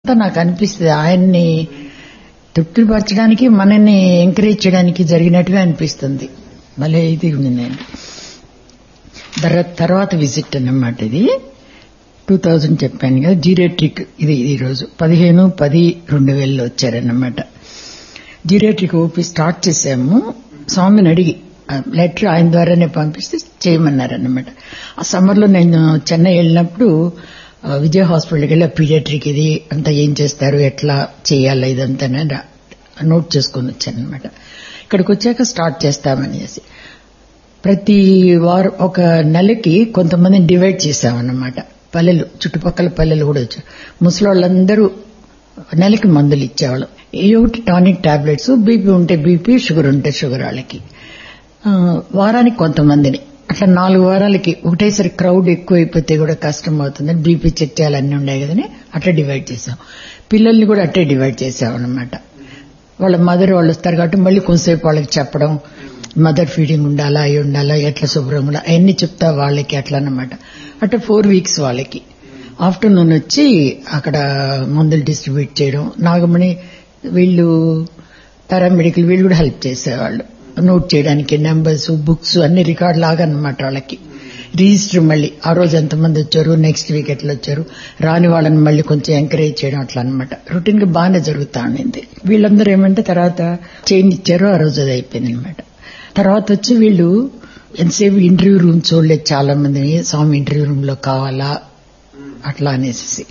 నాకు అనిపిస్తుంది ఆయన్ని తృప్తిపరచడానికి మనల్ని ఎంకరేజ్ చేయడానికి జరిగినట్టుగా అనిపిస్తుంది. భలే ఇది ఉండిందండి. తర్వాత విజిట్ అన్నమాట. ఇది 2000 చెప్పాను కదా. జీరియాట్రిక్ ఇది ఈరోజు 15/10/2000 వచ్చారన్నమాట. జీరియాట్రిక్ ఓపీ స్టార్ట్ చేశాము. స్వామిని అడిగి లెటర్ ఆయన ద్వారానే పంపిస్తే చేయమన్నారన్నమాట. ఆ సమ్మర్లో నేను చెన్నై వెళ్ళినప్పుడు విజయ హాస్పిటల్కి వెళ్ళి పీడియాట్రిక్ ఇది అంతా ఏం చేస్తారు, ఎట్లా చేయాలి, ఇదంతా నోట్ చేసుకుని వచ్చానమాట. ఇక్కడికి వచ్చాక స్టార్ట్ చేస్తామనేసి ప్రతి వారం ఒక నెలకి కొంతమందిని డివైడ్ చేశామన్నమాట. పల్లెలు, చుట్టుపక్కల పల్లెలు కూడా వచ్చారు. ముసలోళ్ళందరూ నెలకి మందులు ఇచ్చేవాళ్ళం. ఒకటి టానిక్ టాబ్లెట్స్, బీపీ ఉంటే బీపీ, షుగర్ ఉంటే షుగర్ వాళ్ళకి. వారానికి కొంతమందిని అట్లా 4 వారాలకి ఒకటేసారి క్రౌడ్ ఎక్కువైపోతే కూడా కష్టం అవుతుందని బీపీ చెక్ చేయాలన్నీ ఉన్నాయి కదని అట్లా డివైడ్ చేశాం. పిల్లల్ని కూడా అట్టే డివైడ్ చేసామన్నమాట. వాళ్ళ మదర్ వాళ్ళు వస్తారు కాబట్టి మళ్ళీ కొంతసేపు వాళ్ళకి చెప్పడం, మదర్ ఫీడింగ్ ఉండాలా, అవి ఉండాలా, ఎట్లా శుభ్రం ఉండాలి అవన్నీ చెప్తా వాళ్ళకి అట్లా అన్నమాట. అట్లా 4 వీక్స్ వాళ్ళకి. ఆఫ్టర్నూన్ వచ్చి అక్కడ మందులు డిస్ట్రిబ్యూట్ చేయడం. నాగమణి వీళ్ళు పారామెడికల్ వీళ్ళు కూడా హెల్ప్ చేసేవాళ్ళు. నోట్ చేయడానికి నెంబర్స్, బుక్స్ అన్ని రికార్డ్ లాగా అన్నమాట. వాళ్ళకి రిజిస్టర్ మళ్ళీ ఆ రోజు ఎంతమంది వచ్చారు, నెక్స్ట్ వీక్ ఎట్లా వచ్చారు, రాని వాళ్ళని మళ్ళీ కొంచెం ఎంకరేజ్ చేయడం అట్లా అనమాట. రొటీన్ గా బాగానే జరుగుతా ఉండింది. వీళ్ళందరూ ఏమంటే తర్వాత చైన్ ఇచ్చారు, ఆ రోజు అది అయిపోయింది అనమాట. తర్వాత వచ్చి వీళ్ళు ఎంతసేపు ఇంటర్వ్యూ రూమ్ చూడలేదు చాలా మంది. స్వామి ఇంటర్వ్యూ రూమ్ లో కావాలా అట్లా అనేసి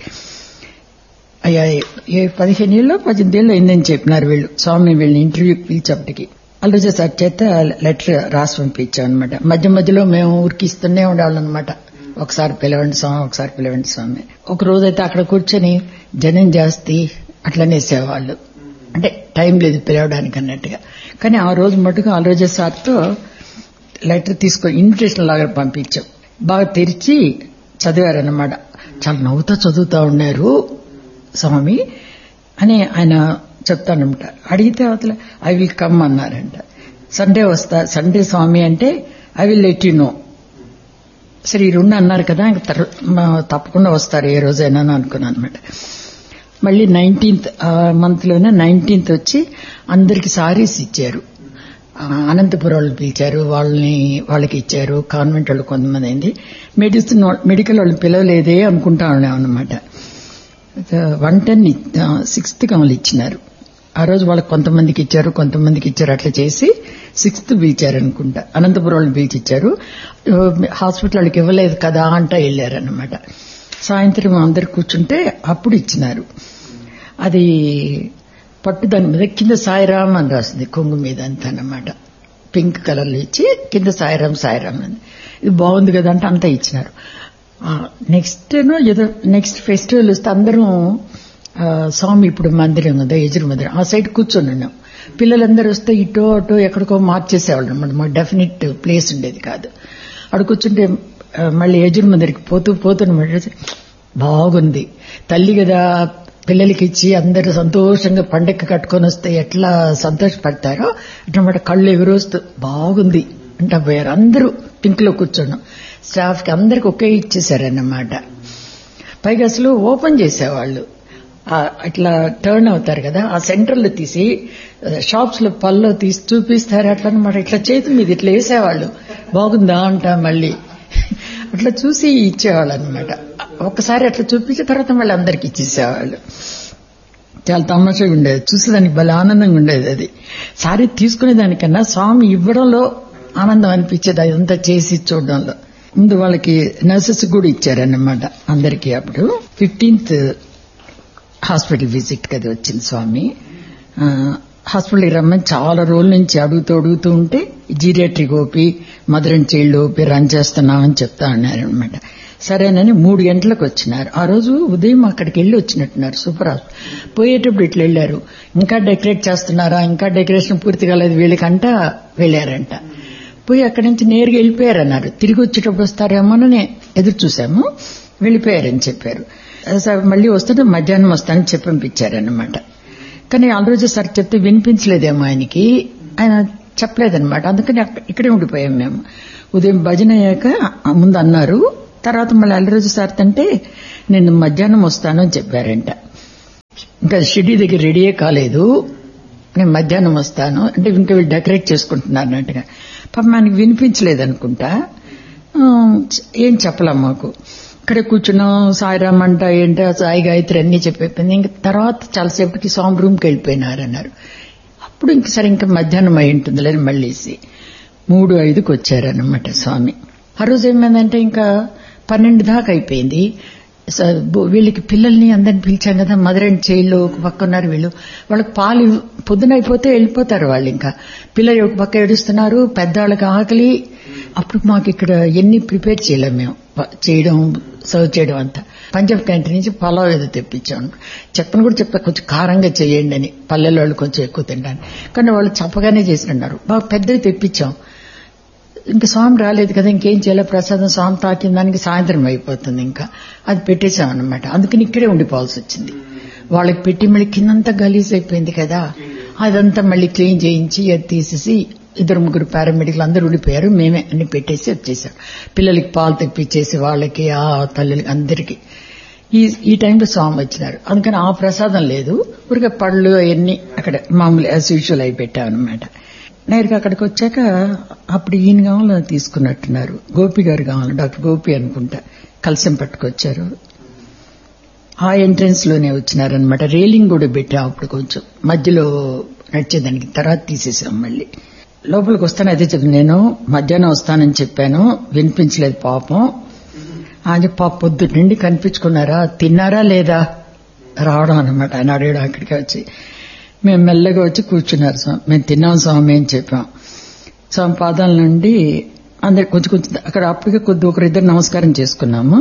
15 ఏళ్ళు 18 ఏళ్ళు అయిందని చెప్పినారు వీళ్ళు. స్వామి వీళ్ళని ఇంటర్వ్యూకి పిలిచేపటికి అల్లూజ సార్ చేత లెటర్ రాసి పంపించాం అనమాట. మధ్య మధ్యలో మేము ఊరికి ఇస్తూనే ఉండేవాళ్ళం అనమాట. ఒకసారి పిలవండి స్వామి, ఒకసారి పిలవండి స్వామి. ఒక రోజైతే అక్కడ కూర్చొని జనం జాస్తి అట్లనేసేవాళ్ళు. అంటే టైం లేదు పిలవడానికి అన్నట్టుగా. కానీ ఆ రోజు మటుకు అల్లూజ సార్తో లెటర్ తీసుకొని ఇన్విటేషన్ లాగా పంపించాం. బాగా తెరిచి చదివారన్నమాట. చాలా నవ్వుతా చదువుతా ఉన్నారు స్వామి అని ఆయన చెప్తానమాట. అడిగితే అవతల ఐ విల్ కమ్ అన్నారంట. సండే వస్తా, సండే స్వామి అంటే I will let you know. సరే ఈ 2 అన్నారు కదా, తప్పకుండా వస్తారు ఏ రోజైనా అనుకున్నాను అనమాట. మళ్ళీ 19th మంత్ లోనే 19th వచ్చి అందరికి సారీస్ ఇచ్చారు. అనంతపురం వాళ్ళు పిలిచారు, వాళ్ళకి ఇచ్చారు. కాన్వెంట్ వాళ్ళు కొంతమంది అయింది. మెడికల్ వాళ్ళు పిలవలేదే అనుకుంటా ఉన్నాం అనమాట. 110 6th కమలు ఇచ్చినారు. ఆ రోజు వాళ్ళకి కొంతమందికి ఇచ్చారు, కొంతమందికి ఇచ్చారు. అట్లా చేసి 6th పిలిచారు అనుకుంటా. అనంతపురం వాళ్ళు పిలిచి ఇచ్చారు. హాస్పిటల్ వాళ్ళకి ఇవ్వలేదు కదా అంటా వెళ్ళారన్నమాట. సాయంత్రం అందరు కూర్చుంటే అప్పుడు ఇచ్చినారు. అది పట్టు దాని మీద కింద సాయిరామ్ అని రాసింది, కొంగు మీద అంతా అన్నమాట. పింక్ కలర్లో ఇచ్చి కింద సాయిరామ్ సాయిరామ్ అని. ఇది బాగుంది కదా అంటే అంతా ఇచ్చినారు. నెక్స్ట్ ఫెస్టివల్ వస్తే అందరం స్వామి ఇప్పుడు మందిరం కదా, ఎదురు మందిరం ఆ సైడ్ కూర్చొని ఉన్నాం. పిల్లలందరూ వస్తే ఇటో అటో ఎక్కడికో మార్చేసేవాళ్ళు అనమాట. మాకు డెఫినెట్ ప్లేస్ ఉండేది కాదు. అక్కడ కూర్చుంటే మళ్ళీ ఎదురు మందిరికి పోతున్నమాట. బాగుంది తల్లి కదా, పిల్లలకి ఇచ్చి అందరూ సంతోషంగా పండగ కట్టుకొని వస్తే ఎట్లా సంతోషపడతారో అన్నమాట. కళ్ళు ఎగురొస్తూ బాగుంది అంటే పోయారు. అందరూ పింక్ లో కూర్చున్నాం. స్టాఫ్ కి అందరికి ఒకే ఇచ్చేసారన్నమాట. పైగా అసలు ఓపెన్ చేసేవాళ్ళు అట్లా టర్న్ అవుతారు కదా, ఆ సెంటర్ లో తీసి షాప్స్ లో పల్లో తీసి చూపిస్తారు అట్లా అనమాట. ఇట్లా చేతి మీద ఇట్లా వేసేవాళ్ళు. బాగుందా అంట మళ్ళీ అట్లా చూసి ఇచ్చేవాళ్ళు అనమాట. ఒక్కసారి అట్లా చూపించిన తర్వాత మళ్ళీ అందరికి ఇచ్చేసేవాళ్ళు. చాలా తమాషగా ఉండేది, చూసేదానికి భలే ఆనందంగా ఉండేది. అది సారీ తీసుకునే దానికన్నా స్వామి ఇవ్వడంలో ఆనందం అనిపించేది, అదంతా చేసి చూడడంలో. ముందు వాళ్ళకి నర్సెస్ కూడా ఇచ్చారన్నమాట అందరికీ. అప్పుడు 15th హాస్పిటల్ విజిట్ కదా వచ్చింది స్వామి. హాస్పిటల్కి రమ్మని చాలా రోజుల నుంచి అడుగుతూ ఉంటే geriatric OP, mother and child OP run చేస్తున్నామని చెప్తా ఉన్నారనమాట. సరేనని 3 గంటలకు వచ్చినారు. ఆ రోజు ఉదయం అక్కడికి వెళ్ళి వచ్చినట్టున్నారు. సూపర్ హాస్పిటల్ పోయేటప్పుడు ఇట్లా వెళ్లారు. ఇంకా డెకరేట్ చేస్తున్నారా, ఇంకా డెకరేషన్ పూర్తి కాలేదు వీళ్ళకంట వెళ్ళారంట. పోయి అక్కడి నుంచి నేరుగా వెళ్ళిపోయారన్నారు. తిరిగి వచ్చేటప్పుడు వస్తారేమోనని ఎదురు చూసాము. వెళ్ళిపోయారని చెప్పారు. మళ్ళీ వస్తుంటే మధ్యాహ్నం వస్తానని చెప్పి పంపించారన్నమాట. కానీ ఆ రోజు సార్ చెప్తే వినిపించలేదేమో ఆయనకి, ఆయన చెప్పలేదన్నమాట. అందుకని ఇక్కడే ఉండిపోయాం మేము. ఉదయం భజన అయ్యాక ముందు అన్నారు, తర్వాత మళ్ళీ అల్లరోజు సార్ అంటే నేను మధ్యాహ్నం వస్తాను అని చెప్పారంట. ఇంకా షిరిడి దగ్గర రెడీయే కాలేదు, నేను మధ్యాహ్నం వస్తాను అంటే ఇంకా వీళ్ళు డెకరేట్ చేసుకుంటున్నారు అన్నట్టుగా. పాప మనకి వినిపించలేదనుకుంటా, ఏం చెప్పలేం మాకు. ఇక్కడ కూర్చున్నాం, సాయిరామ్ అంట ఏంటో సాయి గాయత్రి అన్నీ చెప్పైపోయింది. ఇంక తర్వాత చాలాసేపటికి స్వామి రూమ్కి వెళ్ళిపోయినారన్నారు. అప్పుడు ఇంక సరే ఇంకా మధ్యాహ్నం అయి ఉంటుంది లేని మళ్ళీసి 3:05కి వచ్చారనమాట స్వామి. ఆ రోజు ఏమైందంటే ఇంకా 12 దాకా అయిపోయింది. వీళ్ళకి పిల్లల్ని అందరిని పిలిచాం కదా, మదర్ అండ్ చైల్డ్ ఒక పక్క ఉన్నారు వీళ్ళు. వాళ్ళకి పాలు పొద్దున అయిపోతే వెళ్ళిపోతారు వాళ్ళు. ఇంకా పిల్లలు ఒక పక్క ఏడుస్తున్నారు, పెద్దవాళ్ళకి ఆకలి. అప్పుడు మాకు ఇక్కడ ఎన్ని ప్రిపేర్ చేయలేము మేము, చేయడం సర్వ్ చేయడం అంతా. పంజాబ్ క్యాంటీన్ నుంచి పలావ్ ఏదో తెప్పించాం. చెప్పను కూడా చెప్పా కొంచెం కారంగా చేయండి అని, పల్లెల వాళ్ళు కొంచెం ఎక్కువ తింటాను. కానీ వాళ్ళు చప్పగానే చేసినారు. బాగా పెద్దవి తెప్పించాం. ఇంకా స్వామి రాలేదు కదా, ఇంకేం చేయాలి, ప్రసాదం స్వామి తాకిన దానికి సాయంత్రం అయిపోతుంది. ఇంకా అది పెట్టేశామన్నమాట. అందుకని ఇక్కడే ఉండిపోవాల్సి వచ్చింది. వాళ్ళకి పెట్టి మళ్ళీ కిందంతా గలీజ్ అయిపోయింది కదా, అదంతా మళ్ళీ క్లీన్ చేయించి అది తీసేసి 2-3 పారామెడికల్ అందరూ ఉండిపోయారు. మేమే అన్ని పెట్టేసి వచ్చేసాం. పిల్లలకి పాలు తెప్పించేసి వాళ్ళకి ఆ తల్లులకి అందరికీ. ఈ టైంలో స్వామి వచ్చినారు. అందుకని ఆ ప్రసాదం లేదు, ఊరికే పళ్ళు అవన్నీ అక్కడ మామూలు యాజ్ యూజువల్ అయి పెట్టామన్నమాట. నేరుగా అక్కడికి వచ్చాక అప్పుడు ఈయన కావాలో తీసుకున్నట్టున్నారు, గోపి గారు కావాలి, డాక్టర్ గోపి అనుకుంటా, కలసం పట్టుకొచ్చారు. ఆ ఎంట్రన్స్ లోనే వచ్చినారనమాట. రైలింగ్ కూడా పెట్టాం అప్పుడు, కొంచెం మధ్యలో నడిచేదానికి. తర్వాత తీసేసాం మళ్ళీ. లోపలికి వస్తాను అదే చెప్పి, నేను మధ్యాహ్నం వస్తానని చెప్పాను, వినిపించలేదు పాపం అని. పాప పొద్దుటి నుండి కనిపించుకున్నారా, తిన్నారా లేదా రావడం అనమాట. ఆయన అడిగాడు అక్కడికి వచ్చి. మేము మెల్లగా వచ్చి కూర్చున్నారు. స్వామి మేము తిన్నాం స్వామి అని చెప్పాం. స్వామి పాదాల నుండి అందరు కొంచెం కొంచెం అక్కడ అప్పటికే ఒకరిద్దరు నమస్కారం చేసుకున్నాము.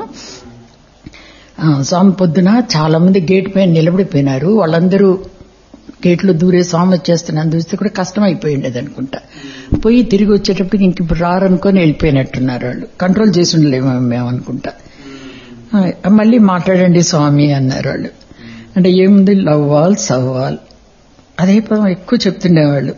స్వామి పొద్దున చాలా మంది గేట్ పైన నిలబడిపోయినారు. వాళ్ళందరూ గేట్లో దూరే స్వామి వచ్చేస్తున్నాను చూస్తే కూడా కష్టం అయిపోయి ఉండేది అనుకుంటా. పోయి తిరిగి వచ్చేటప్పటికి ఇంక ఇప్పుడు రారనుకొని వెళ్ళిపోయినట్టున్నారు వాళ్ళు. కంట్రోల్ చేసి ఉండలేము మేము అనుకుంటా. మళ్ళీ మాట్లాడండి స్వామి అన్నారు వాళ్ళు. అంటే ఏముంది, లవ్ ఆల్ సవ్ ఆల్ అదే పదం ఎక్కువ చెప్తుండేవాళ్ళు.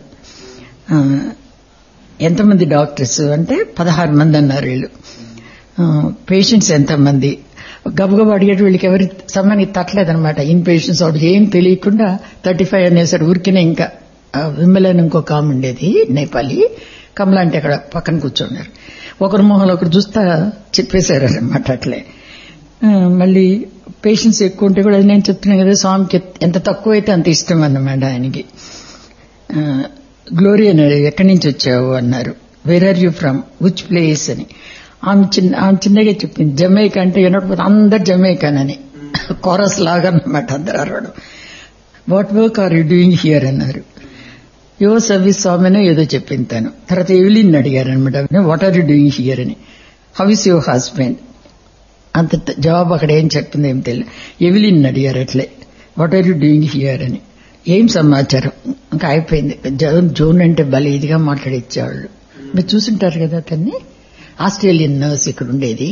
ఎంతమంది డాక్టర్స్ అంటే 16 మంది అన్నారు వీళ్ళు. పేషెంట్స్ ఎంతమంది గబగబా అడిగేటి వీళ్ళకి ఎవరి సమయానికి తట్టలేదనమాట. ఇన్ పేషెంట్స్ వాడికి ఏం తెలియకుండా 35 అనేసారు ఊరికినే. ఇంకా విమలని ఇంకొక ఆమె ఉండేది నేపాలి, కమలా అంటే అక్కడ పక్కన కూర్చున్నారు. ఒకరి మొహంలో ఒకరు చూస్తా చెప్పేశారు అనమాట. అట్లే మళ్ళీ పేషెంట్స్ ఎక్కువ ఉంటే కూడా నేను చెప్తున్నాను కదా, స్వామికి ఎంత తక్కువైతే అంత ఇష్టం అన్నమాట ఆయనకి. గ్లోరీ అన్నాడు, ఎక్కడి నుంచి వచ్చావు అన్నారు. Where are you from, which place అని. ఆమె చిన్నగా చెప్పింది జమైకా అంటే వినకపోతే అందరు జమైకానని కోరస్ లాగా అన్నమాట అందరు అరవడం. What work or you doing here అన్నారు. యువర్ సర్వీస్ స్వామినో ఏదో చెప్పింది తను. తర్వాత ఎవిలిన్ అడిగారు అనమాట, what are you doing here అని. హౌ ఇస్ యువర్ హస్బెండ్ అంత జవాబు అక్కడ ఏం చెప్తుంది ఏం తెలియదు. ఎవిలిన్ అడిగారు అట్లే, what are you doing here అని. ఏం సమాచారం, ఇంకా అయిపోయింది. జోన్ అంటే భలే ఇదిగా మాట్లాడిచ్చేవాళ్ళు. మీరు చూసుంటారు కదా అతన్ని. ఆస్ట్రేలియన్ నర్స్ ఇక్కడ ఉండేది.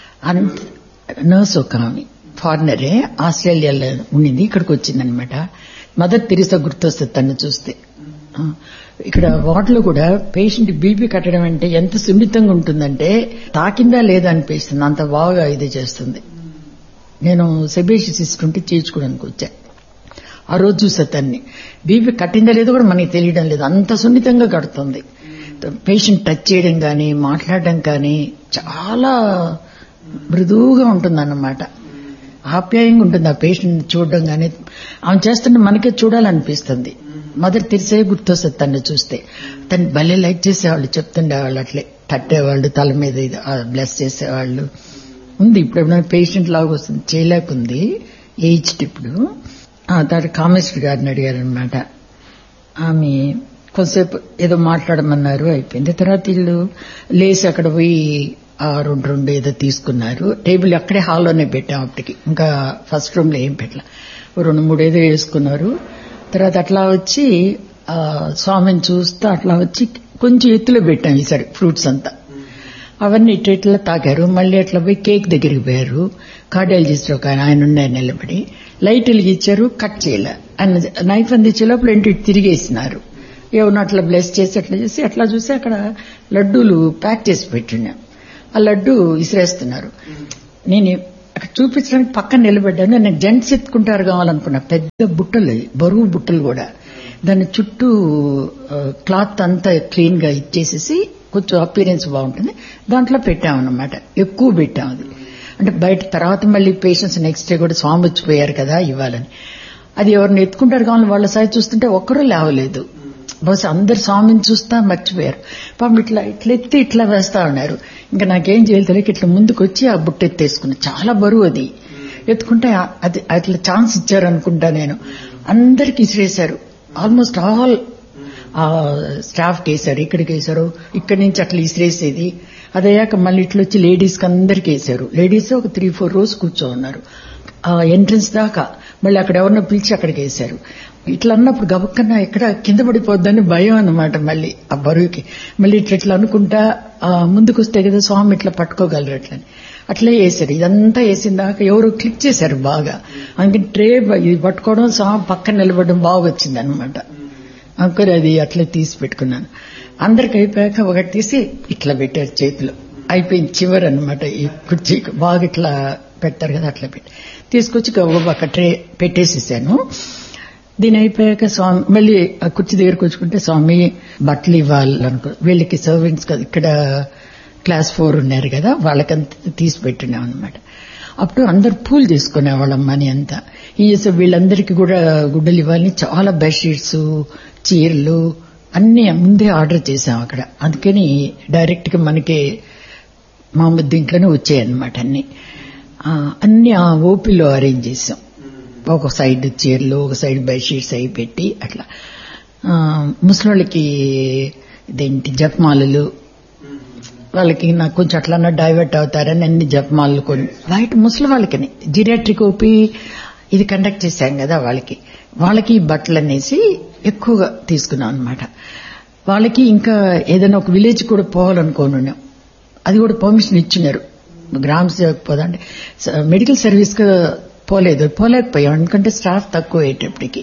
నర్స్ ఒక ఆమె ఫారినరే, ఆస్ట్రేలియాలో ఉండింది, ఇక్కడికి వచ్చిందనమాట. మదర్ తెరిసా గుర్తొస్తుంది తను చూస్తే. ఇక్కడ వార్డులో కూడా పేషెంట్ బీపీ కట్టడం అంటే ఎంత సున్నితంగా ఉంటుందంటే తాకిందా లేదా అనిపిస్తుంది, అంత బాగా ఇది చేస్తుంది. నేను సెబేషియస్ ఇస్తుంటే చేయించుకోవడానికి వచ్చా. ఆ రోజు చూసా తన్ని. బీపీ కట్టిందా లేదో కూడా మనకి తెలియడం లేదు, అంత సున్నితంగా కడుతుంది. పేషెంట్ టచ్ చేయడం కానీ మాట్లాడడం కానీ చాలా మృదువుగా ఉంటుందన్నమాట. ఆప్యాయంగా ఉంటుంది ఆ పేషెంట్ చూడడం కానీ. ఆమె చేస్తుంటే మనకే చూడాలనిపిస్తుంది. మదర్ తెరిసే గుర్తొస్తుంది తను చూస్తే. తను భలే లైక్ చేసేవాళ్ళు, చెప్తుండేవాళ్ళు, అట్లే తట్టేవాళ్ళు, తల మీద బ్లెస్ చేసేవాళ్ళు. ఉంది ఇప్పుడు ఎప్పుడైనా పేషెంట్ లాగా వస్తుంది, చేయలేకుంది, ఏజ్డ్ ఇప్పుడు. తర్వాత కామేశ్వరి గారిని అడిగారనమాట. ఆమె కొంతసేపు ఏదో మాట్లాడమన్నారు, అయిపోయింది. తర్వాత వీళ్ళు లేచి అక్కడ పోయి రెండు ఏదో తీసుకున్నారు. టేబుల్ అక్కడే హాల్లోనే పెట్టాం అప్పటికి, ఇంకా ఫస్ట్ రూమ్ లో ఏం పెట్టలే. 2-3 ఏదో వేసుకున్నారు. తర్వాత అట్లా వచ్చి స్వామిని చూస్తూ అట్లా వచ్చి కొంచెం ఎత్తులో పెట్టాం ఈసారి ఫ్రూట్స్ అంతా. అవన్నీ ఇట్లా తాగారు. మళ్ళీ అట్లా పోయి కేక్ దగ్గరికి పోయారు. కార్డియాలజిస్ట్ ఒక ఆయన ఉన్నాయి నిలబడి, లైట్ వెలిగిచ్చారు, కట్ చేయలే. ఆయన నైఫ్ అందించే లోపల ఇంటి తిరిగేసినారు. ఏమన్నా అట్లా బ్లెస్ చేసి అట్లా చేసి అట్లా చూసి అక్కడ లడ్డూలు ప్యాక్ చేసి పెట్టినా. ఆ లడ్డు విసిరేస్తున్నారు. నేను అక్కడ చూపించడానికి పక్కన నిలబడ్డాను. నేను జెంట్స్ ఎత్తుకుంటారు కావాలనుకున్నా. పెద్ద బుట్టలు, బరువు బుట్టలు కూడా. దాని చుట్టూ క్లాత్ అంతా క్లీన్ గా ఇచ్చేసేసి కొంచెం అపీరెన్స్ బాగుంటుంది, దాంట్లో పెట్టామన్నమాట. ఎక్కువ పెట్టాం అది. అంటే బయట తర్వాత మళ్ళీ పేషెంట్స్ నెక్స్ట్ డే కూడా స్వామి వచ్చిపోయారు కదా ఇవ్వాలని. అది ఎవరిని ఎత్తుకుంటారు కావాలి వాళ్ళ సైజ్ చూస్తుంటే ఒక్కరూ లేవలేదు. బహుశా అందరు స్వామిని చూస్తా మర్చిపోయారు. పాపం ఇట్లా ఎత్తి ఇట్లా వేస్తా ఉన్నారు. ఇంకా నాకేం చేయాలి తెలియక ఇట్లా ముందుకు వచ్చి ఆ బుట్ట ఎత్తేసుకున్నా. చాలా బరువు అది. ఎత్తుకుంటే అది అట్లా ఛాన్స్ ఇచ్చారనుకుంటా. నేను అందరికి ఇసిరేశారు. ఆల్మోస్ట్ ఆల్ స్టాఫ్కి వేశారు, ఇక్కడికి వేశారు, ఇక్కడి నుంచి అట్లా ఇసిరేసేది. అదయ్యాక మళ్ళీ ఇట్లా వచ్చి లేడీస్కి అందరికి వేశారు. లేడీస్ ఒక 3-4 rows కూర్చో ఉన్నారు ఆ ఎంట్రన్స్ దాకా. మళ్ళీ అక్కడ ఎవరినో పిలిచి అక్కడికి వేశారు. ఇట్లా అన్నప్పుడు గబక్కన్నా ఎక్కడ కింద పడిపోద్దని భయం అన్నమాట. మళ్ళీ ఆ బరువుకి మళ్ళీ ఇట్లా అనుకుంటా ముందుకు వస్తే కదా స్వామి ఇట్లా పట్టుకోగలరు అట్లని అట్లే వేశారు. ఇదంతా వేసిన దాకా ఎవరు క్లిక్ చేశారు బాగా. అందుకని ట్రే ఇది పట్టుకోవడం స్వామి పక్కన నిలబడడం బాగా వచ్చింది అనమాట. అంకుర్ అది అట్లా తీసి పెట్టుకున్నాను. అందరికి అయిపోయాక ఒకటి తీసి ఇట్లా పెట్టారు చేతిలో. అయిపోయింది చివరి అనమాట. ఈ కుర్చీ బాగా ఇట్లా పెడతారు కదా అట్లా పెట్టి తీసుకొచ్చి ఒక ట్రే పెట్టేసేసాను. దీని అయిపోయాక స్వామి మళ్ళీ ఆ కుర్చీ దగ్గరకు వచ్చుకుంటే స్వామి బట్టలు ఇవ్వాలనుకో వీళ్ళకి సర్వింగ్స్ కదా ఇక్కడ క్లాస్ 4 ఉన్నారు కదా వాళ్ళకంతా తీసి పెట్టినాం అనమాట. అప్పుడు అందరు పూలు తీసుకునేవాళ్ళం మనీ అంతా. ఈ వీళ్ళందరికీ కూడా గుడ్డలు ఇవ్వాలని చాలా బెడ్షీట్స్, చీరలు అన్ని ముందే ఆర్డర్ చేశాం అక్కడ. అందుకని డైరెక్ట్ గా మనకి మామూలు దీంట్లోనే వచ్చాయన్నమాట. అన్ని ఆ ఓపీలో అరేంజ్ చేసాం. ఒక సైడ్ చీరలు, ఒక సైడ్ బెడ్షీట్స్ అవి పెట్టి అట్లా. ముసలోళ్ళకి ఇదేంటి జపమాలలు, వాళ్ళకి నాకు కొంచెం అట్లా డైవర్ట్ అవుతారని అన్ని జపమాలలు కొన్ని బయట ముసలి వాళ్ళకని జీరియాట్రిక్ ఓపీ ఇది కండక్ట్ చేశాం కదా వాళ్ళకి బట్టలు అనేసి ఎక్కువగా తీసుకున్నాం అనమాట. వాళ్ళకి ఇంకా ఏదైనా ఒక విలేజ్ కూడా పోవాలనుకోనున్నాం. అది కూడా పర్మిషన్ ఇచ్చినారు. గ్రామ సేవకు పోదంటే మెడికల్ సర్వీస్ గా పోలేకపోయాం. ఎందుకంటే స్టాఫ్ తక్కువ అయ్యేటప్పటికి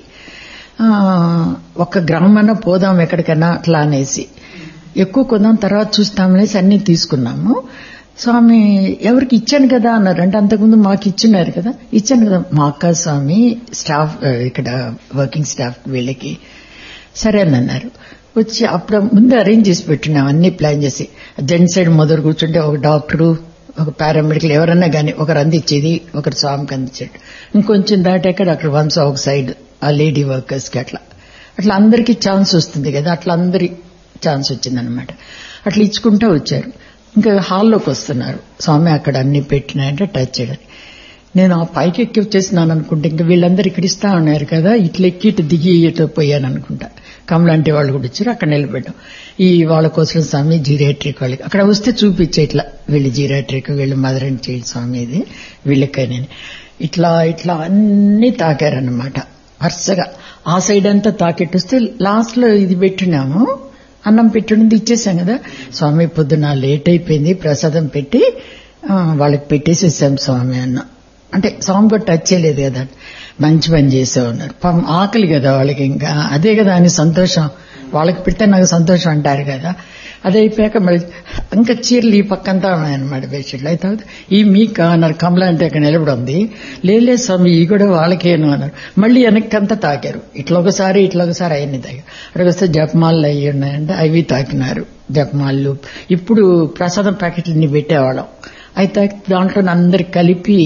ఒక గ్రామన్నా పోదాం ఎక్కడికన్నా అట్లా అనేసి ఎక్కువ కొందాం తర్వాత చూస్తామనేసి అన్ని తీసుకున్నాము. స్వామి ఎవరికి ఇచ్చాను కదా అన్నారు. అంటే అంతకుముందు మాకు ఇచ్చినారు కదా, ఇచ్చాను కదా మా అక్క స్వామి స్టాఫ్ ఇక్కడ వర్కింగ్ స్టాఫ్ వీళ్ళకి సరే అని అన్నారు. వచ్చి అప్పుడు ముందు అరేంజ్ చేసి పెట్టినాం అన్ని ప్లాన్ చేసి. జెంట్స్ సైడ్ మొదలు కూర్చుంటే ఒక డాక్టరు, ఒక పారామెడికల్ ఎవరన్నా గానీ ఒకరు అందించేది, ఒకరు స్వామికి అందించేది. ఇంకొంచెం దాటాక అక్కడ వన్స్ ఒక సైడ్ ఆ లేడీ వర్కర్స్ కి అట్లా అందరికీ ఛాన్స్ వస్తుంది కదా, అట్లా అందరి ఛాన్స్ వచ్చిందనమాట. అట్లా ఇచ్చుకుంటూ వచ్చారు. ఇంకా హాల్లోకి వస్తున్నారు. స్వామి అక్కడ అన్ని పెట్టినాయంటే టచ్ చేయడానికి. నేను ఆ పైకి ఎక్కి వచ్చేసినాను అనుకుంటే ఇంకా వీళ్ళందరూ ఇక్కడ ఇస్తా ఉన్నారు కదా, ఇట్లా ఎక్కి ఇటు దిగి ఇటు పోయాను అనుకుంటా. కమలాంటి వాళ్ళు కూడా వచ్చారు. అక్కడ నిలబెట్టాం. ఈ వాళ్ళ కోసం స్వామి జీరియాట్రిక్ వాళ్ళకి అక్కడ వస్తే చూపించే ఇట్లా వీళ్ళు జీరియాట్రిక్, వీళ్ళు మదర్ అండ్ చైల్డ్ స్వామి ఇది వీళ్ళకని ఇట్లా అన్ని తాకారనమాట వరుసగా. ఆ సైడ్ అంతా తాకెట్టొస్తే లాస్ట్ లో ఇది పెట్టినాము, అన్నం పెట్టుండి ఇచ్చేసాం కదా. స్వామి పొద్దున లేట్ అయిపోయింది, ప్రసాదం పెట్టి వాళ్ళకి పెట్టేసేసాం స్వామి అన్న. అంటే స్వామి కూడా టచ్ చేయలేదు కదా, మంచి పని చేసే ఉన్నారు. పాపం ఆకలి కదా వాళ్ళకి, ఇంకా అదే కదా అని సంతోషం. వాళ్ళకి పెడితే నాకు సంతోషం అంటారు కదా. అదే అయిపోయాక మళ్ళీ ఇంకా చీరలు ఈ పక్కంతా ఉన్నాయన్నమాట బెడ్షీట్లు. అయితే ఈ మీకు అన్నారు. కమల అంటే అక్కడ నిలబడి ఉంది. లేదు స్వామి ఈ కూడా వాళ్ళకేను అన్నారు. మళ్ళీ వెనక్కంతా తాకారు. ఇట్లా ఒకసారి అవన్నీ తాగారు. అక్కడికి వస్తే జపమాలలు అవి ఉన్నాయంటే అవి తాకినారు. జపమాలలు ఇప్పుడు ప్రసాదం ప్యాకెట్లన్నీ పెట్టేవాళ్ళం. అయితే దాంట్లో అందరికి కలిపి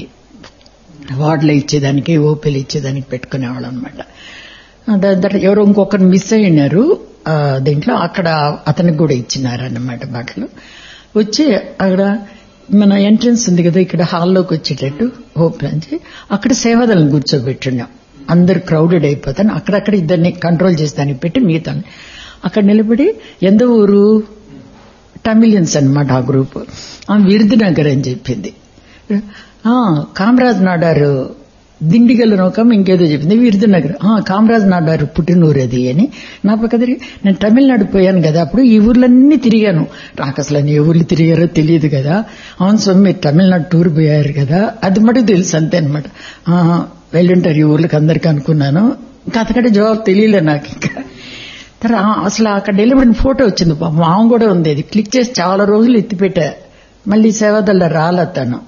వార్డులో ఇచ్చేదానికి, ఓపీలు ఇచ్చేదానికి పెట్టుకునేవాళ్ళం అనమాట. ఎవరో ఇంకొకరు మిస్ అయినారు దీంట్లో, అక్కడ అతనికి కూడా ఇచ్చినారన్నమాట బట్టలు. వచ్చి అక్కడ మన ఎంట్రన్స్ ఉంది కదా, ఇక్కడ హాల్లోకి వచ్చేటట్టు ఓపెన్ అక్కడ సేవాదలను కూర్చోబెట్టున్నాం. అందరు క్రౌడెడ్ అయిపోతాను. అక్కడక్కడ ఇద్దరిని కంట్రోల్ చేసేదానికి పెట్టి మిగతా అక్కడ నిలబడి ఎందో ఊరు తమిళియన్స్ అనమాట ఆ గ్రూప్. విరుదునగర్ అని చెప్పింది. కామరాజ్ నాడారు దిండిగల నౌకం ఇంకేదో చెప్పింది. విరుదునగర్ కామరాజ్ నాడారు పుట్టినూరు అది అని. నా పక్క నేను తమిళనాడు పోయాను కదా, అప్పుడు ఈ ఊర్లన్నీ తిరిగాను. నాకు అసలు ఏ ఊర్లు తిరిగారో తెలియదు కదా. అవును స్వామి మీరు తమిళనాడు టూర్ పోయారు కదా, అది మటుకు తెలుసు అంతే అనమాట. వెళ్ళుంటారు ఈ ఊర్లకు అందరికీ అనుకున్నాను. ఇంకా అంతకంటే జవాబు తెలియలే నాకు. ఇంకా తర్వాత అసలు అక్కడ నిలబడిన ఫోటో వచ్చింది. మామ కూడా ఉంది. అది క్లిక్ చేసి చాలా రోజులు ఎత్తిపెట్టా. మళ్ళీ సేవాదల్లో రాలే తను.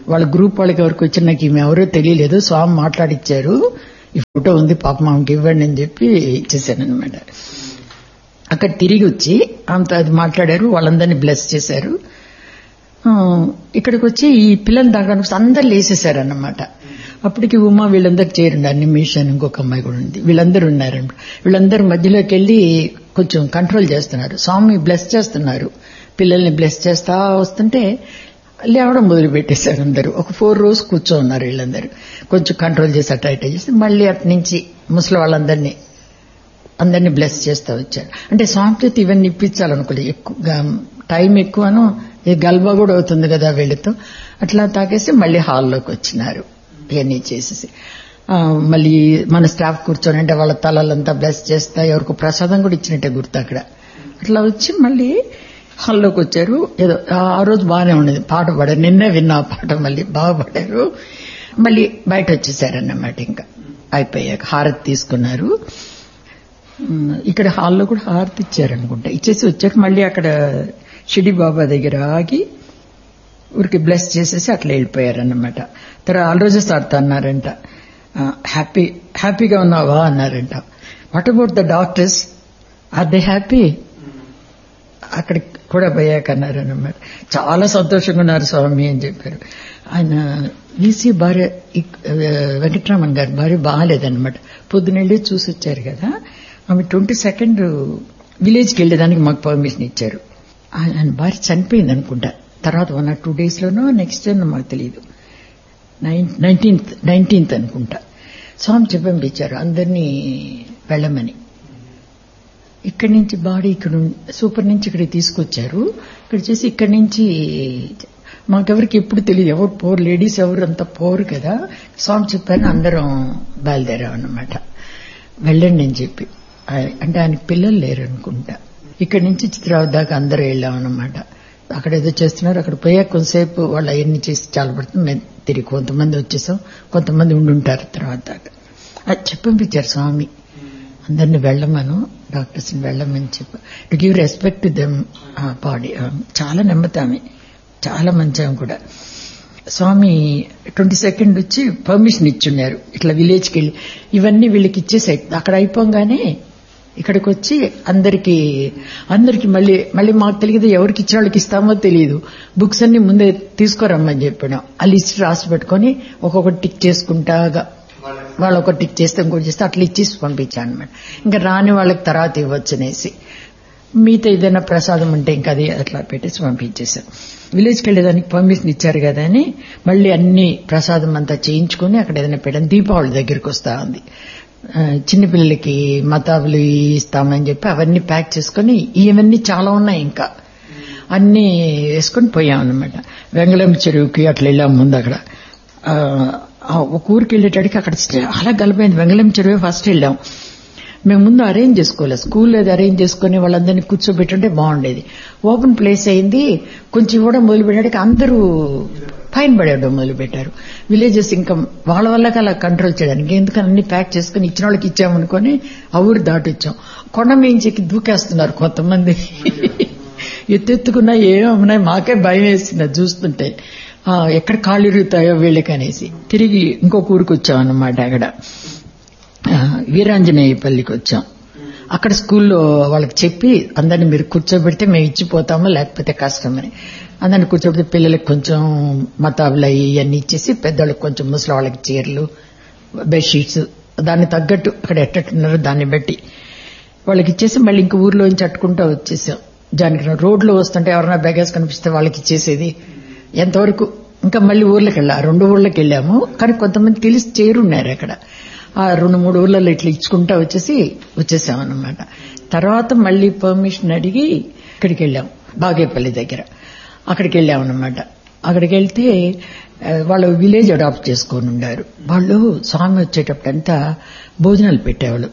వాళ్ళ గ్రూప్ వాళ్ళకి ఎవరికి వచ్చి నాకు ఈమె ఎవరో తెలియలేదు, స్వామి మాట్లాడిచ్చారు, ఈ ఫోటో ఉంది పాపం ఆమెకి ఇవ్వండి అని చెప్పి ఇచ్చేసాను అనమాట. అక్కడ తిరిగి వచ్చి ఆమెతో అది మాట్లాడారు, వాళ్ళందరినీ బ్లెస్ చేశారు. ఇక్కడికి వచ్చి ఈ పిల్లల్ని తాగడానికి అందరు లేసేశారు అన్నమాట. అప్పటికి ఉమా వీళ్ళందరూ చేరండి, అనిమేషన్ ఇంకొక అమ్మాయి కూడా ఉంది, వీళ్ళందరూ ఉన్నారంట. వీళ్ళందరూ మధ్యలోకి వెళ్లి కొంచెం కంట్రోల్ చేస్తున్నారు, స్వామి బ్లెస్ చేస్తున్నారు, పిల్లల్ని బ్లెస్ చేస్తా వస్తుంటే లేవడం మొదలు పెట్టేశారు అందరూ. ఒక 4 రోజు కూర్చోన్నారు వీళ్ళందరూ, కొంచెం కంట్రోల్ చేసి అట్లా ఇట్లా చేసి మళ్ళీ అటు నుంచి ముసలి వాళ్ళందరినీ బ్లెస్ చేస్తా వచ్చారు. అంటే స్వామితో ఇవన్నీ ఇప్పించాలనుకోలేదు, ఎక్కువ టైం ఎక్కువను, గల్బా కూడా అవుతుంది కదా వీళ్ళతో. అట్లా తాగేసి మళ్ళీ హాల్లోకి వచ్చినారు. ఇవన్నీ చేసేసి మళ్ళీ మన స్టాఫ్ కూర్చొని అంటే వాళ్ళ తలలంతా బ్లెస్ చేస్తా, ఎవరికి ప్రసాదం కూడా ఇచ్చినట్టే గుర్తు అక్కడ. అట్లా వచ్చి మళ్ళీ హాల్లోకి వచ్చారు. ఏదో ఆ రోజు బాగానే ఉండేది, పాట పాడారు, నిన్నే విన్నా ఆ పాట, మళ్ళీ బాగా పాడారు. మళ్ళీ బయట వచ్చేసారన్నమాట. ఇంకా అయిపోయాక హారతి తీసుకున్నారు. ఇక్కడ హాల్లో కూడా హారతి ఇచ్చారనుకుంటా, ఇచ్చేసి వచ్చాక మళ్ళీ అక్కడ షిడి బాబా దగ్గర ఆగి ఊరికి బ్లెస్ చేసేసి అట్లా వెళ్ళిపోయారన్నమాట. తర్వాత ఆ రోజు సార్తో అన్నారంట, హ్యాపీగా ఉన్నావా అన్నారంట. What about the doctors, are they happy? అక్కడికి కూడా పోయాక అన్నారన్నమాట. చాలా సంతోషంగా ఉన్నారు స్వామి అని చెప్పారు. ఆయన వీసీ భార్య వెంకటరామన్ గారి భార్య బాగాలేదన్నమాట, పొద్దునెళ్ళి చూసి వచ్చారు కదా. ఆమె 22nd విలేజ్కి వెళ్ళేదానికి మాకు పర్మిషన్ ఇచ్చారు. ఆయన భార్య చనిపోయింది అనుకుంటా, తర్వాత 1 or 2 days లోనో నెక్స్ట్ డే మాకు తెలియదు, 19th అనుకుంటా. స్వామి చెప్పంపించారు అందరినీ వెళ్ళమని. ఇక్కడి నుంచి బాడీ ఇక్కడ సూపర్ నుంచి ఇక్కడికి తీసుకొచ్చారు. ఇక్కడ చేసి ఇక్కడి నుంచి మాకెవరికి ఎప్పుడు తెలియదు, ఎవరు పోరు, లేడీస్ ఎవరు అంత పోరు కదా. స్వామి చెప్పారు, అందరం బయలుదేరాం అన్నమాట. వెళ్ళండి అని చెప్పి. అంటే ఆయనకి పిల్లలు లేరు అనుకుంటా. ఇక్కడి నుంచి చిత్రావతి దాకా అందరూ వెళ్ళామన్నమాట. అక్కడ ఏదో చేస్తున్నారు, అక్కడ పోయాక కొంతసేపు వాళ్ళు అవన్నీ చేసి చాలా పడుతుంది. మేము తిరిగి కొంతమంది వచ్చేసాం, కొంతమంది ఉండుంటారు తర్వాత. అది చెప్పించారు స్వామి, అందరినీ వెళ్ళమను, డాక్టర్స్ని వెళ్ళమని చెప్పి, to give respect to them. Body చాలా నమ్ముతామే, చాలా మంచాం కూడా. స్వామి 22nd వచ్చి పర్మిషన్ ఇచ్చున్నారు ఇట్లా విలేజ్కి వెళ్ళి ఇవన్నీ వీళ్ళకి ఇచ్చేసాయి. అక్కడ అయిపోగానే ఇక్కడికి వచ్చి అందరికి మళ్ళీ మాకు తెలియదు, ఎవరికి ఇచ్చిన వాళ్ళకి ఇస్తామో తెలియదు. బుక్స్ అన్ని ముందే తీసుకోరమ్మని చెప్పాను. ఆ లిస్ట్ రాసి పెట్టుకుని ఒక్కొక్కటి టిక్ చేసుకుంటాగా, వాళ్ళు ఒక టిక్ చేస్తే ఇంకోటి చేస్తే అట్లా ఇచ్చేసి పంపించాను అనమాట. ఇంకా రాని వాళ్ళకి తర్వాత ఇవ్వచ్చనేసి, మీతో ఏదైనా ప్రసాదం ఉంటే ఇంకా అది అట్లా పెట్టేసి పంపించేశారు. విలేజ్కి వెళ్ళేదానికి పర్మిషన్ ఇచ్చారు కదా అని మళ్ళీ అన్ని ప్రసాదం అంతా చేయించుకుని అక్కడ ఏదైనా పెట్టాను. దీపావళి దగ్గరికి వస్తా ఉంది, చిన్నపిల్లలకి మతాబులు ఇస్తామని చెప్పి అవన్నీ ప్యాక్ చేసుకుని, ఇవన్నీ చాలా ఉన్నాయి ఇంకా అన్ని వేసుకుని పోయామన్నమాట. వెంగళం చెరువుకి అట్లా వెళ్ళాం. ముందు అక్కడ ఒక ఊరికి వెళ్ళేటడికి అక్కడ చాలా గలిపోయింది. వెంగళం చెరువు ఫస్ట్ వెళ్ళాం. మేము ముందు అరేంజ్ చేసుకోలేదు, స్కూల్లో అది అరేంజ్ చేసుకుని వాళ్ళందరినీ కూర్చోబెట్టుంటే బాగుండేది. ఓపెన్ ప్లేస్ అయింది, కొంచెం ఇవ్వడం మొదలుపెట్టాక అందరూ ఫైన్ పడేయడం మొదలుపెట్టారు. విలేజెస్ ఇంకా వాళ్ళ వల్లకి అలా కంట్రోల్ చేయడానికి ఎందుకని అన్ని ప్యాక్ చేసుకుని ఇచ్చిన వాళ్ళకి ఇచ్చామనుకొని ఆ ఊరు దాటిచ్చాం. కొండ మించికి దూకేస్తున్నారు కొంతమంది, ఎత్తెత్తుకున్నా ఏమన్నాయి, మాకే భయం వేస్తుంది చూస్తుంటే, ఎక్కడ కాళ్ళు ఇరుగుతాయో వీళ్ళకనేసి తిరిగి ఇంకొక ఊరికి వచ్చామన్నమాట. అక్కడ వీరాంజనేయపల్లికి వచ్చాం. అక్కడ స్కూల్లో వాళ్ళకి చెప్పి అందరినీ మీరు కూర్చోబెడితే మేము ఇచ్చిపోతాము, లేకపోతే కష్టమని అందరిని కూర్చోబెడితే పిల్లలకి కొంచెం మతాబులు ఇవన్నీ ఇచ్చేసి, పెద్దవాళ్ళకి కొంచెం ముసలి వాళ్ళకి చీరలు, బెడ్షీట్స్ దాన్ని తగ్గట్టు అక్కడ ఎట్టట్టున్నారో దాన్ని బట్టి వాళ్ళకి ఇచ్చేసి మళ్ళీ ఇంక ఊర్లోంచి అట్టుకుంటూ వచ్చేసాం. జానకి రోడ్లో వస్తుంటే ఎవరైనా బెగర్స్ కనిపిస్తే వాళ్ళకి ఇచ్చేసేది. ఎంతవరకు ఇంకా మళ్ళీ ఊర్లోకి వెళ్ళా, 2 ఊర్లోకి వెళ్ళాము. కానీ కొంతమంది తెలిసి చేరున్నారు అక్కడ. ఆ 2-3 ఊర్లలో ఇట్లా ఇచ్చుకుంటా వచ్చేసామన్నమాట. తర్వాత మళ్ళీ పర్మిషన్ అడిగి ఇక్కడికి వెళ్ళాం, బాగేపల్లి దగ్గర. అక్కడికి వెళ్ళామన్నమాట. అక్కడికి వెళ్తే వాళ్ళు విలేజ్ అడాప్ట్ చేసుకొని ఉండారు. వాళ్ళు స్వామి వచ్చేటప్పుడంతా భోజనాలు పెట్టేవాళ్ళు,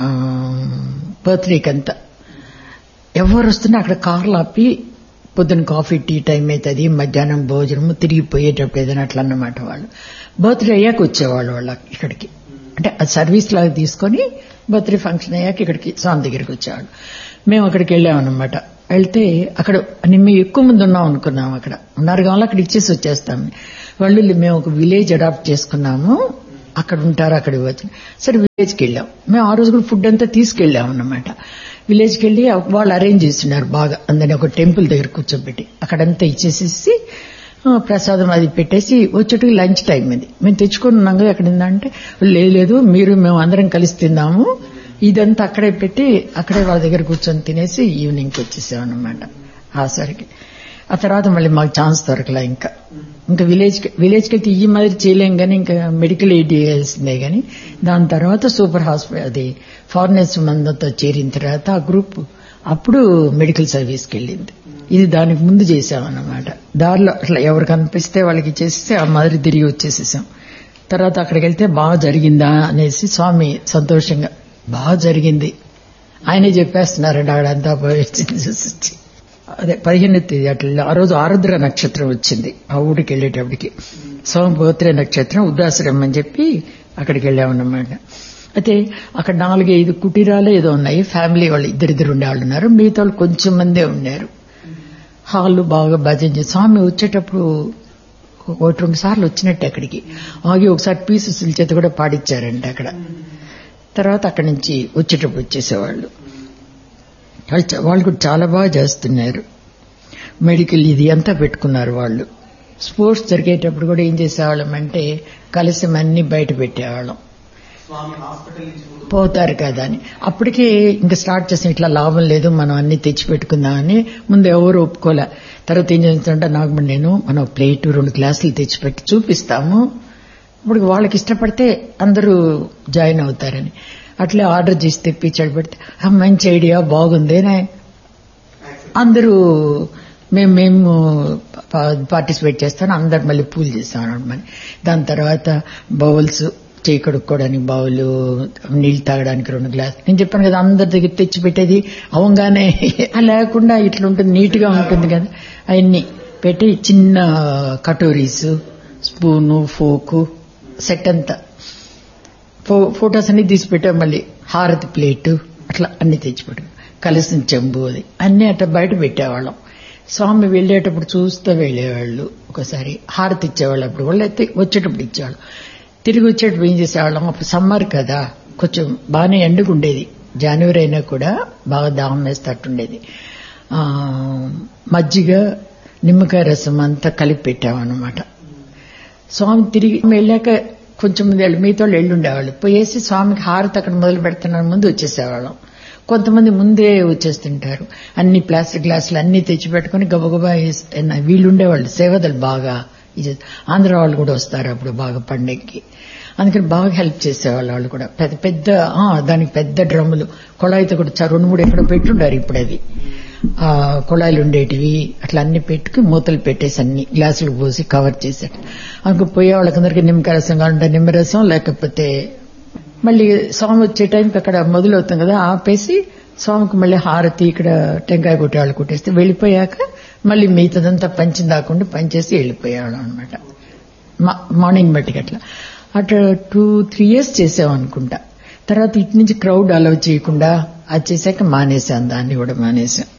బర్త్డేకంతా. ఎవరు వస్తున్నా అక్కడ కార్లు ఆపి పొద్దున్న కాఫీ టీ టైం అవుతుంది, మధ్యాహ్నం భోజనము, తిరిగిపోయేటప్పుడు ఏదైనా అట్లా అన్నమాట. వాళ్ళు బర్త్డే అయ్యాక వచ్చేవాళ్ళు వాళ్ళ ఇక్కడికి, అంటే అది సర్వీస్ లాగా తీసుకొని బర్త్డే ఫంక్షన్ అయ్యాక ఇక్కడికి స్వామి దగ్గరికి వచ్చేవాళ్ళు. మేము అక్కడికి వెళ్ళామన్నమాట. వెళ్తే అక్కడ మేము ఎక్కువ మంది ఉన్నాం అనుకున్నాం. అక్కడ ఉన్నారు కావాలి అక్కడ ఇచ్చేసి వచ్చేస్తాం. వాళ్ళు మేము ఒక విలేజ్ అడాప్ట్ చేసుకున్నాము, అక్కడ ఉంటారు, అక్కడ ఇవ్వచ్చు. సరే విలేజ్కి వెళ్ళాం. మేము ఆ రోజు కూడా ఫుడ్ అంతా తీసుకెళ్ళాం అన్నమాట. విలేజ్కి వెళ్ళి వాళ్ళు అరేంజ్ చేస్తున్నారు బాగా, అందరినీ ఒక టెంపుల్ దగ్గర కూర్చోబెట్టి అక్కడంతా ఇచ్చేసేసి ప్రసాదం అది పెట్టేసి వచ్చేటికి లంచ్ టైం ఇది. మేము తెచ్చుకున్నాం కదా, ఎక్కడ ఉందంటే లేదు మేము అందరం కలిసి తిన్నాము, ఇదంతా అక్కడే పెట్టి అక్కడే వాళ్ళ దగ్గర కూర్చొని తినేసి ఈవినింగ్కి వచ్చేసాం అన్నమాట. ఆసరికి ఆ తర్వాత మళ్ళీ మాకు ఛాన్స్ దొరకలే. ఇంకా విలేజ్కి వెళ్తే ఈ మాదిరి చేయలేం కానీ ఇంకా మెడికల్ ఎయిడ్ చేయాల్సిందే. కానీ దాని తర్వాత సూపర్ హాస్పిటల్ అది ఫారినర్స్ మందంతో చేరిన తర్వాత ఆ గ్రూప్ అప్పుడు మెడికల్ సర్వీస్కి వెళ్ళింది. ఇది దానికి ముందు చేసామన్నమాట. దారిలో అట్లా ఎవరు కనిపిస్తే వాళ్ళకి చేసేసి ఆ మాదిరి తిరిగి వచ్చేసేసాం. తర్వాత అక్కడికి వెళ్తే బాగా జరిగిందా అనేసి స్వామి సంతోషంగా బాగా జరిగింది ఆయనే చెప్పేస్తున్నారండి. అక్కడంతా చూసి అదే 15వ తేదీ అట్లా ఆ రోజు ఆరుద్ర నక్షత్రం వచ్చింది. ఆ ఊరికి వెళ్ళేటప్పటికి స్వామి గోత్ర నక్షత్రం ఉద్దాశ్రమం అని చెప్పి అక్కడికి వెళ్ళామన్నమాట. అయితే అక్కడ 4-5 కుటీరాలు ఏదో ఉన్నాయి. ఫ్యామిలీ వాళ్ళు ఇద్దరిద్దరు ఉండేవాళ్ళు ఉన్నారు, మిగతా వాళ్ళు కొంచెం మందే ఉన్నారు. హాళ్ళు బాగా భజన చేసి స్వామి వచ్చేటప్పుడు 1-2 సార్లు వచ్చినట్టు అక్కడికి ఆగి ఒకసారి పీసుల చేత కూడా పాడిచ్చారంట అక్కడ. తర్వాత అక్కడి నుంచి వచ్చేటప్పుడు వచ్చేసేవాళ్ళు. వాళ్ళు కూడా చాలా బాగా చేస్తున్నారు. మెడికల్ ఇది అంతా పెట్టుకున్నారు వాళ్ళు. స్పోర్ట్స్ జరిగేటప్పుడు కూడా ఏం చేసేవాళ్ళం అంటే కలిసి అన్ని బయట పెట్టేవాళ్ళం. పోతారు కదా అని అప్పటికే ఇంకా స్టార్ట్ చేసాం. ఇట్లా లాభం లేదు, మనం అన్ని తెచ్చి పెట్టుకుందామని. ముందు ఎవరు ఒప్పుకోలే. తర్వాత ఏం చేస్తుంటే నాకు మనం ప్లేట్ 2 గ్లాసులు తెచ్చిపెట్టి చూపిస్తాము, ఇప్పుడు వాళ్ళకి ఇష్టపడితే అందరూ జాయిన్ అవుతారని అట్లే ఆర్డర్ చేసి తెప్పించాడు. పెడితే మంచి ఐడియా బాగుంది, అందరూ మేము పార్టిసిపేట్ చేస్తాను, అందరు మళ్ళీ పూలు చేస్తాం అనమాట. దాని తర్వాత బౌల్స్, చేయి కడుక్కోవడానికి బౌలు, నీళ్లు తాగడానికి 2 గ్లాసులు. నేను చెప్పాను కదా అందరి దగ్గర తెచ్చి పెట్టేది అవంగానే లేకుండా ఇట్లా ఉంటుంది, నీట్ గా ఉంటుంది కదా. అవన్నీ పెట్టి చిన్న కటోరీస్, స్పూను, ఫోకు సెట్ అంతా ఫొటోస్ అన్ని తీసి పెట్టాం. మళ్ళీ హారతి ప్లేటు అట్లా అన్ని తెచ్చిపెట్టాం. కలిసిన చెంబు అది అన్ని అట్లా బయట పెట్టేవాళ్ళం. స్వామి వెళ్లేటప్పుడు చూస్తూ వెళ్లేవాళ్ళు. ఒకసారి హారతి ఇచ్చేవాళ్ళు, అప్పుడు వాళ్ళు అయితే వచ్చేటప్పుడు ఇచ్చేవాళ్ళు. తిరిగి వచ్చేటప్పుడు ఏం చేసేవాళ్ళం, అప్పుడు సమ్మర్ కదా కొంచెం బాగానే ఎండుకుండేది. జనవరి అయినా కూడా బాగా దాహం వేస్తట్టుండేది. మజ్జిగ, నిమ్మకాయ రసం అంతా కలిపి పెట్టామన్నమాట. స్వామి తిరిగి వెళ్ళాక కొంచెం మంది మిగతా వాళ్ళు ఎళ్ళుండేవాళ్ళు. పోయేసి స్వామికి హారతి అక్కడ మొదలు పెడుతున్న ముందు వచ్చేసేవాళ్ళం. కొంతమంది ముందే వచ్చేస్తుంటారు. అన్ని ప్లాస్టిక్ గ్లాసులు అన్ని తెచ్చిపెట్టుకుని గబగబా వీళ్ళుండేవాళ్ళు సేవదలు బాగా. ఆంధ్ర వాళ్ళు కూడా వస్తారు అప్పుడు బాగా పండగకి. అందుకని బాగా హెల్ప్ చేసేవాళ్ళు. వాళ్ళు కూడా పెద్ద పెద్ద దానికి పెద్ద డ్రమ్ములు, కొళాయితో కూడా 2-3 ఎక్కడో పెట్టుండారు. ఇప్పుడు అవి కొళాయిలు ఉండేటివి అట్లా అన్ని పెట్టుకుని మూతలు పెట్టేసి అన్ని గ్లాసులు పోసి కవర్ చేశాడు. అందుకు పోయే వాళ్ళకందరికీ నిమ్మకాయ రసం కావాలంటే నిమ్మరసం, లేకపోతే మళ్ళీ స్వామి వచ్చే టైంకి అక్కడ మొదలవుతాం కదా ఆపేసి స్వామికి మళ్ళీ హారతి ఇక్కడ టెంకాయ కొట్టేవాళ్ళు కొట్టేస్తే వెళ్ళిపోయాక మళ్ళీ మిగతాదంతా పంచిందాకుండా పంచేసి వెళ్ళిపోయేవాళ్ళం అనమాట. మార్నింగ్ బట్టికి అట్లా 2-3 years చేసామనుకుంటా. తర్వాత ఇటు నుంచి క్రౌడ్ అలౌ చేయకుండా అది చేశాక మానేశాం, దాన్ని కూడా మానేశాం.